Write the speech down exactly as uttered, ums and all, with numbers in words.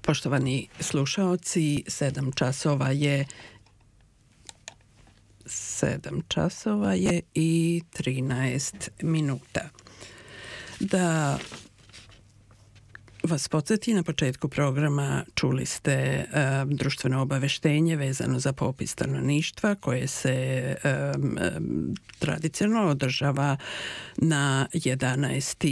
Poštovani slušaoci, sedam časova je sedam časova je i trinaest minuta. Da vas podsjeti, na početku programa čuli ste um, društveno obaveštenje vezano za popis stanovništva koje se um, um, tradicionalno održava na jedanaesti